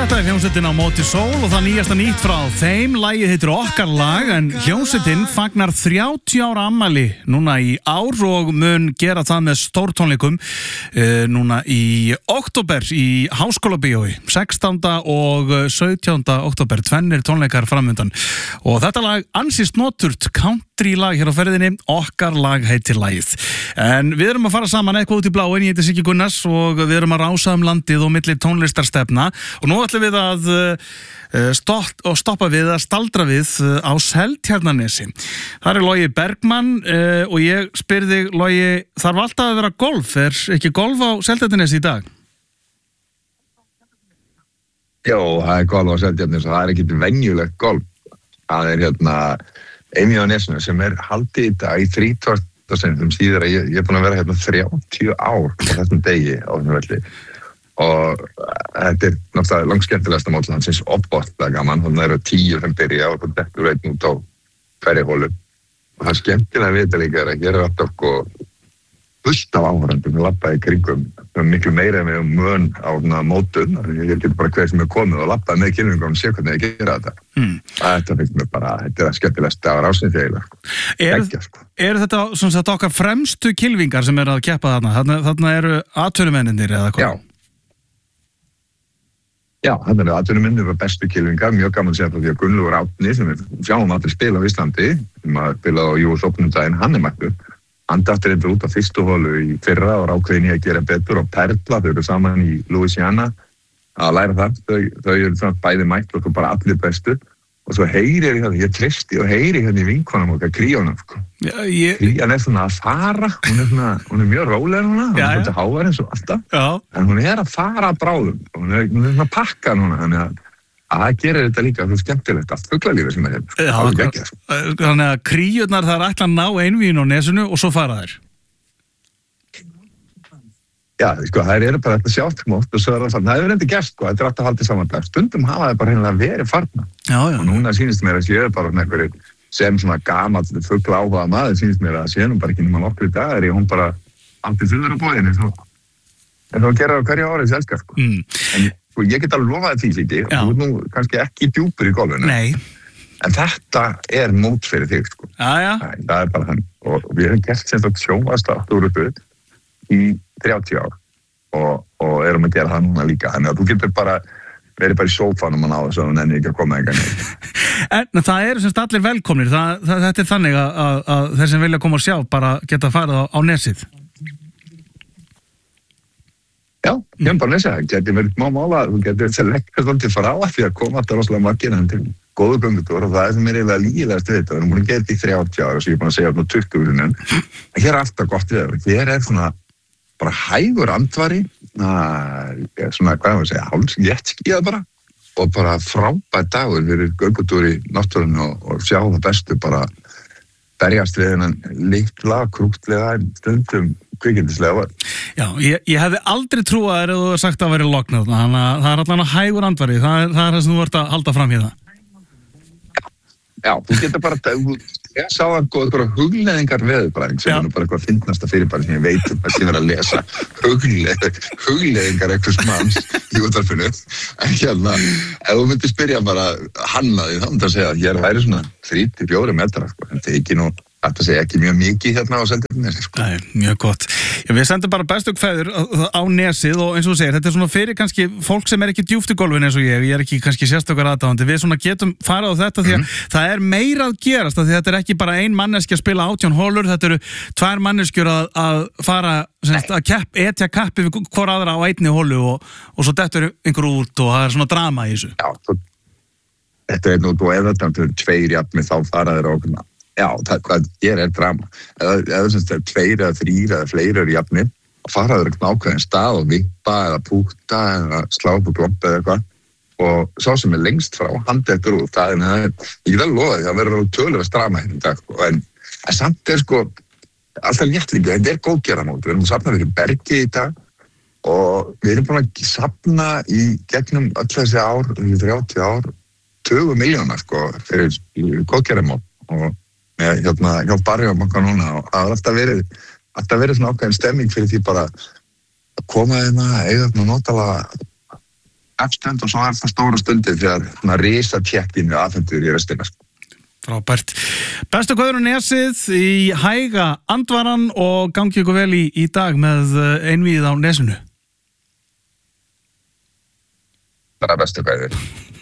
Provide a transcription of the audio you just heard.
Þetta hljómsveitin á móti sól og það nýjasta nýtt frá þeim. Lagið heitir Okkar lag en hljómsveitin fagnar 30 ára afmæli núna í ár og mun gera það með stórtónleikum núna í október í Háskólabíói 16. og 17. október, tvennir tónleikar framundan og þetta lag ansi snoturt country lag hér á ferðinni. Okkar lag heitir lagið. En við erum að fara saman eitthvað út í bláin, ég heiti Siggi Gunnars og við erum að rása landið og milli tónlistarstefna og nú ætlum við að stoppa við að staldra við á Seltjarnarnesi. Það Logi Bergmann og ég spyr þig, Logi, þarf alltaf að vera golf? Ekki golf á Seltjarnarnesi í dag? Já, það golf á Seltjarnarnesi og það ekki venjulegt golf. Það Amy á Nesinu sem haldið í dag í 30. sem síðar að ég búin að vera 30 ár á þessum degi á þessum velli. Og þetta náttúrulega langskemmtilegasta mót landsins, opbóttlega gaman, þannig eru 10 sem byrja og það dettur einn út á hverju hólu. Og það skemmtilega við þetta líka að hér alltaf fullt af áhorfendum við labbaði í kringum, miklu meira en við mön á mótun, ég getur bara hver sem komið og labbaði með kynningunum og sé hvernig ég gera þetta. Þetta finnst mér bara, þetta það skemmtilegasta á rásins eiginlega. Eru þetta sem sagt okkar fremstu kylfingar sem að keppa þarna? Þarna eru atvinnumennirnir eða hvað? Já, þannig að atvinnumennir eru bestu kylfingar, mjög gaman að segja frá því að Gunnlaugur Árni sem við sjáum aldrei spila á Íslandi, sem að spila á US Open daginn, hann mættur. Hann dættir eitthvað út á fyrstu holu í fyrra og ákveðin í að gera betur og Perla, þau eru saman í Louisiana að læra það, þau eru svona bæði mætt og bara allir bestu og svo heyrir ég treysti og heyri í vinkonum okkar Kríónu. Krían svona að fara, hún mjög róleg núna, hún svolítið hávar eins og alltaf, en hún að fara bráðum, hún svona að pakka núna, þannig að það gerir þetta líka svo skemmtilegt allt fuglalífið sem hérna. Þannig að kríurnar það ætla að ná einvígin á Nesinu og svo fara þær. Já, þær eru bara þetta sjálfsmótt og svo það hefur reyndi gerst, þetta alltaf haldið saman dag. Stundum hafa það bara hreinlega verið farna. Og núna sýnist mér að séu bara einhverjir sem svona gamall fugla áhuga maður sýnist mér að séu nú bara ekki nema nokkru dagar hún bara aldrei þurður á bóðinni. En þá gerir það hverju árið selskar, ég get alveg lofaði því Siggi, þú nú kannski ekki djúpur í golfinu. Nei. En þetta mót fyrir þig, Það bara hann. Og við erum gert sem sagt sjónvarpsþátt í 30 ár og erum að gera það núna líka. Þannig að þú getur bara verið bara í sófanum og ná þess að þú nennir ekki að koma engan. En það eru semst allir velkomnir. Þetta þannig að þeir sem vilja koma og sjá bara geta farið á Nesið. Já, ég bara lesa það, geti verið má mála, þú getur þetta leggja svolítið frá að því að koma alltaf rosalega margir til góðu göngutúr og það sem eiginlega lígilegast við þetta, við erum búin að gera þetta í 30 ára, svo ég er búin að segja 20 en hér alltaf gott við það, hér svona bara hægur andvari, svona hvað ég að segja, hálfsléttskíða bara og bara frábær dagur fyrir göngutúr í náttúrunni og sjá það bestu bara berjast við hennan litla, krútlega stundum kvikindislega var. Já, ég hefði aldrei trúað þér ef þú hefði sagt að vera lognað, þannig að það allan að hægur andvari, það það sem þú vart að halda fram hérna. Já, þú getur bara, ég sá eitthvað hugleiðingar veðurbræðing sem bara eitthvað fyndnasta fyrirbæri sem ég veit að ég verið að lesa hugleiðingar eitthvað manns í útvarpinu, en ef þú myndir spyrja bara hannaði þá myndi að segja að hér væri svona 3-4 metrar, en það ekki nú þetta segja ekki mjög mikið hérna á Seltjarnarnesi. Nei, mjög gott. Já, við sendum bara bestu kveður á Nesið og eins og þú segir, þetta svona fyrir kannski fólk sem ekki djúpt í golfinu eins og ég ekki kannski sérstakar aðdáðandi, við svona getum farið á þetta því að það meira að gerast, því þetta ekki bara ein manneskja að spila 18 holur, þetta eru 2 manneskjur að fara að etja kappi við hvor aðra á einni holu og svo dettur einhver út og það svona drama í þessu. Já, þetta nú og ef þetta 2 jafnir þá fara þeir okkur. Já, hvað gerir drama. Eða sem þetta 2 eða 3 eða fleiri eru jafnir og faraður ekki ákveðin stað og vippa eða púta eða slá upp og kloppa eða eitthvað og sá sem lengst frá hann dettur út það ég get alveg lofa því það verður alveg töluvert drama hérna í dag en samt alltaf létt líka, þetta góðgerðamót við erum að safna fyrir Bergi í dag og við erum búin að safna í gegnum öll þessi ár 30 ár 20 milljónar fyrir góðgerðamót og með hjá Barri og makka núna og það har alltaf verið svona ákveðin stemming fyrir því bara að koma hérna eiga notalega afstund og svo það stóra stundið þegar risa tjekkinu afhendur í restina. Frábært. Bestu kveður á Nesið í hæga andvaran og gangi ykkur vel í dag með einvíð á Nesinu. Bara bestu kveður.